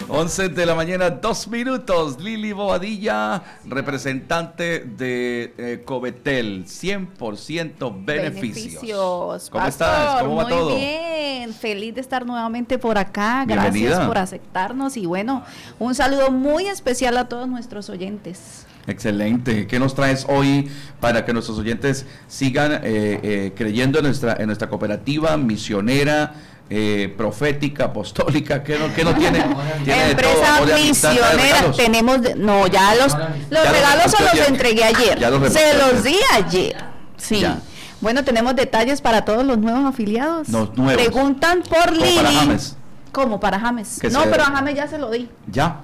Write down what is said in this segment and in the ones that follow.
11 de la mañana, 2 minutos. Lili Bobadilla, representante de Covetel, 100% beneficios. ¿Cómo estás? ¿Cómo va todo? Muy bien, feliz de estar nuevamente por acá. Bienvenida. Gracias por aceptarnos y bueno, un saludo muy especial a todos nuestros oyentes. Excelente. ¿Qué nos traes hoy para que nuestros oyentes sigan creyendo en nuestra cooperativa misionera, profética, apostólica? ¿Qué no tiene? ¿Tiene Empresa misionera, tenemos, ya los regalos se los entregué ayer, se los di ayer, sí. Ya. Bueno, tenemos detalles para todos los nuevos afiliados. Los nuevos. Preguntan por Lili. Para James. ¿Cómo? Para James. No, pero a James ya se lo di. ¿Ya?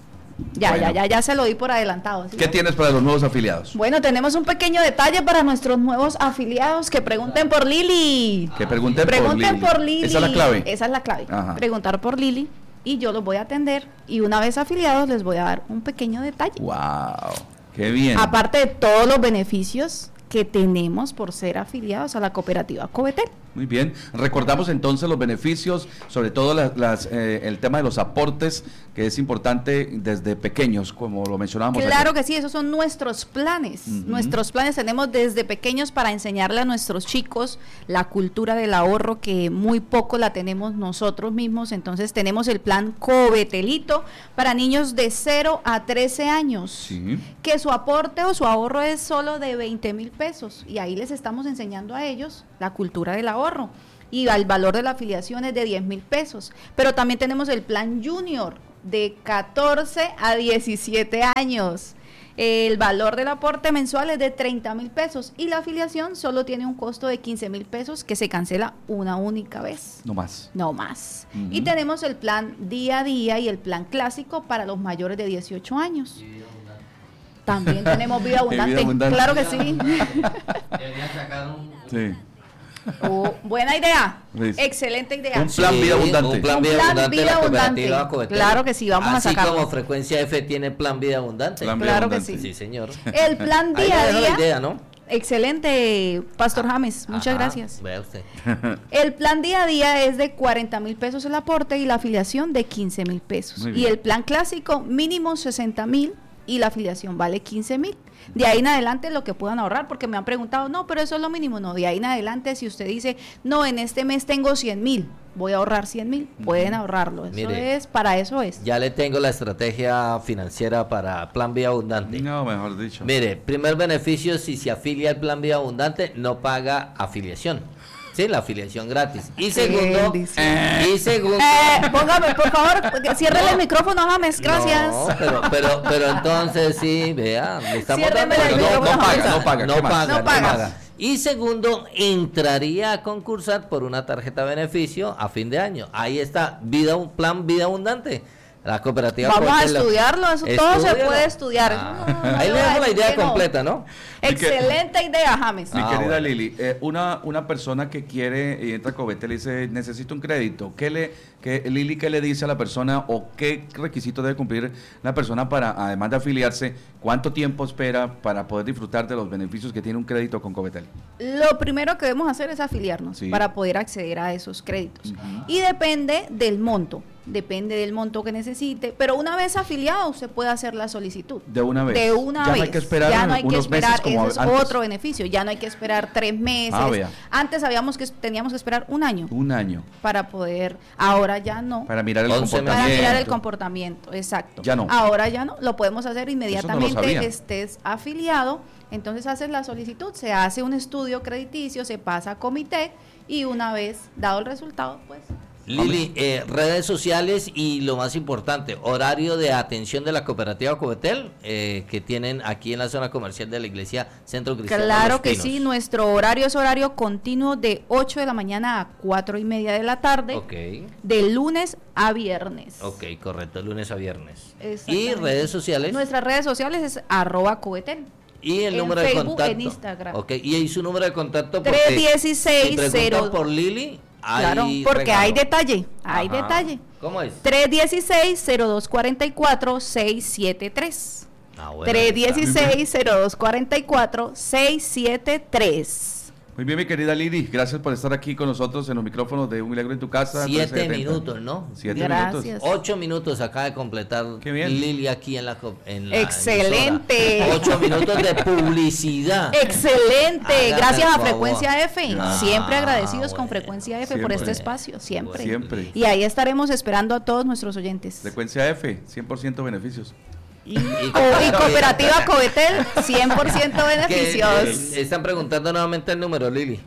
Ya se lo di por adelantado. ¿Sí? ¿Qué tienes para los nuevos afiliados? Bueno, tenemos un pequeño detalle para nuestros nuevos afiliados. Que pregunten por Lili. Que pregunten por Lili. Esa es la clave. Esa es la clave. Ajá. Preguntar por Lili y yo los voy a atender. Y una vez afiliados les voy a dar un pequeño detalle. ¡Wow! ¡Qué bien! Aparte de todos los beneficios que tenemos por ser afiliados a la cooperativa Covetel. Muy bien, recordamos entonces los beneficios, sobre todo el tema de los aportes, que es importante desde pequeños, como lo mencionábamos. Claro que sí, esos son nuestros planes. Nuestros planes tenemos desde pequeños para enseñarle a nuestros chicos la cultura del ahorro, que muy poco la tenemos nosotros mismos. Entonces tenemos el plan Covetelito para niños de 0 a 13 años, sí, que su aporte o su ahorro es solo de 20,000 pesos, y ahí les estamos enseñando a ellos la cultura del ahorro, y el valor de la afiliación es de 10,000 pesos, pero también tenemos el plan Junior de 14 a 17 años, el valor del aporte mensual es de 30,000 pesos y la afiliación solo tiene un costo de 15,000 pesos que se cancela una única vez. No más. Y tenemos el plan día a día y el plan clásico para los mayores de 18 años. También tenemos vida abundante. Claro que sí. Sí. Buena idea, sí. Excelente idea. Un plan vida abundante. Un plan vida abundante de la cooperativa Covetel. Claro que sí, vamos a sacarlo. Así como Frecuencia F tiene plan vida abundante. Claro que sí. Sí, señor. El plan día a día. La idea, ¿no? Excelente, Pastor James, muchas gracias. Vea usted. El plan día a día es de 40,000 pesos el aporte y la afiliación de 15,000 pesos. Y el plan clásico mínimo 60,000 y la afiliación vale 15,000. De ahí en adelante lo que puedan ahorrar, porque me han preguntado, no, pero eso es lo mínimo. No, de ahí en adelante, si usted dice, no, en este mes tengo 100,000, voy a ahorrar 100,000, pueden ahorrarlo. Eso Mire, para eso es. Ya le tengo la estrategia financiera para Plan Vida Abundante. No, mejor dicho. Mire, primer beneficio, si se afilia al Plan Vida Abundante, no paga afiliación. Sí, la afiliación gratis. Y segundo, póngame, por favor, ciérrele el micrófono, James, gracias. No, pero entonces sí, vea, le estamos dando no paga. Y segundo, entraría a concursar por una tarjeta de beneficio a fin de año. Ahí está, plan Vida Abundante. La cooperativa vamos a estudiarlo, eso todo se puede estudiar. Ahí le dejo la idea completa, ¿no? Excelente idea, James. Mi querida Lili, una persona que quiere y entra a Covetel y dice, necesito un crédito, Lili, ¿qué le dice a la persona o qué requisito debe cumplir la persona para, además de afiliarse, cuánto tiempo espera para poder disfrutar de los beneficios que tiene un crédito con Covetel? Lo primero que debemos hacer es afiliarnos para poder acceder a esos créditos. Y depende del monto que necesite, pero una vez afiliado usted puede hacer la solicitud. De una vez. Ya no hay que esperar unos meses como ese es antes. Otro beneficio, ya no hay que esperar 3 meses. Antes sabíamos que teníamos que esperar un año. Para poder, ahora ya no. Para mirar el comportamiento. Exacto. Ya no. Ahora ya no, lo podemos hacer inmediatamente estés afiliado, entonces haces la solicitud, se hace un estudio crediticio, se pasa a comité y una vez dado el resultado, pues... Lili, redes sociales y lo más importante, horario de atención de la cooperativa Covetel que tienen aquí en la zona comercial de la iglesia Centro Cristiano. Claro que sí, nuestro horario es horario continuo de 8 de la mañana a 4:30 de la tarde, de lunes a viernes. Ok, correcto, lunes a viernes. ¿Y redes sociales? Nuestras redes sociales es @Covetel. Y el número Facebook, de contacto. En Instagram. Ok, y su número de contacto. 316 por Lili. Claro, porque regalo. Hay detalle. ¿Cómo es? 316-0244-673. 316-0244-673. Muy bien, mi querida Lili, gracias por estar aquí con nosotros en los micrófonos de Un Milagro en tu Casa. 7 minutos, ¿no? 7 minutos. 8 minutos acaba de completar Lili aquí en la excelente. 8 minutos de publicidad. Excelente. Gracias a Frecuencia F. Siempre agradecidos con Frecuencia F por este espacio. Siempre. Y ahí estaremos esperando a todos nuestros oyentes. Frecuencia F, 100% beneficios. Y Cooperativa Covetel, 100% beneficios. Están preguntando nuevamente el número, Lili.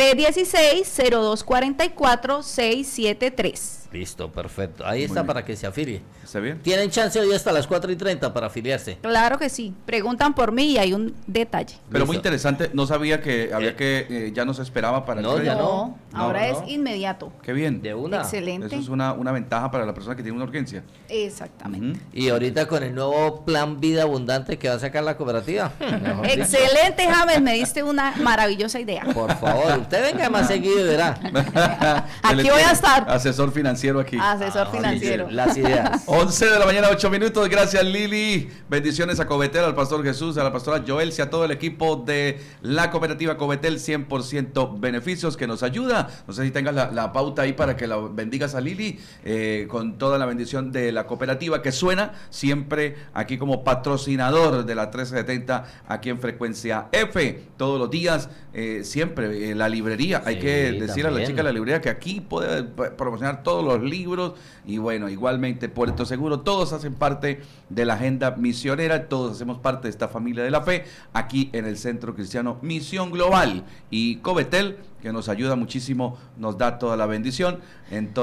316-0244-673. Listo, perfecto. Ahí está para que se afilie. ¿Está bien? Tienen chance hoy hasta las 4:30 para afiliarse. Claro que sí. Preguntan por mí y hay un detalle. Pero muy interesante. No sabía que había que ya no se esperaba para el crédito. No, ahora es inmediato. Qué bien. De una. Excelente. Eso es una ventaja para la persona que tiene una urgencia. Exactamente. Y ahorita con el nuevo plan Vida Abundante que va a sacar la cooperativa. Excelente, James. Me diste una maravillosa idea. Por favor, usted venga más seguido y verá. Aquí voy a estar. Asesor financiero aquí. Asesor financiero. Sí, las ideas. 11 de la mañana, 8 minutos. Gracias, Lili. Bendiciones a Covetel, al pastor Jesús, a la pastora Joelcia, a todo el equipo de la cooperativa Covetel, 100% beneficios que nos ayuda. No sé si tengas la pauta ahí para que la bendigas a Lili, con toda la bendición de la cooperativa que suena siempre aquí como patrocinador de la 1370 aquí en Frecuencia F. Todos los días, siempre la librería. Hay que decir a la chica de la librería que aquí puede promocionar todos los libros y bueno, igualmente Puerto Seguro, todos hacen parte de la agenda misionera, todos hacemos parte de esta familia de la fe aquí en el Centro Cristiano Misión Global, y Covetel, que nos ayuda muchísimo, nos da toda la bendición. Entonces,